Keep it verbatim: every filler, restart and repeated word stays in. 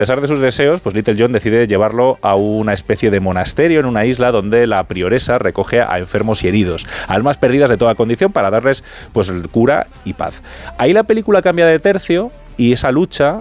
pesar de sus deseos, pues Little John decide llevarlo a una especie de monasterio en una isla donde la prioresa recoge a enfermos y heridos, almas perdidas de toda condición, para darles pues cura y paz. Ahí la película cambia de tercio y esa lucha